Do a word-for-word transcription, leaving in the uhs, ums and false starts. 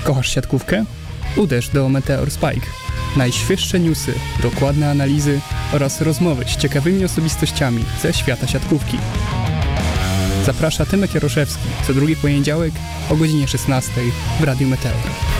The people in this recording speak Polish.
Kochasz siatkówkę? Uderz do Meteor Spike. Najświeższe newsy, dokładne analizy oraz rozmowy z ciekawymi osobistościami ze świata siatkówki. Zaprasza Tymek Jaroszewski co drugi poniedziałek o godzinie szesnastej w Radiu Meteor.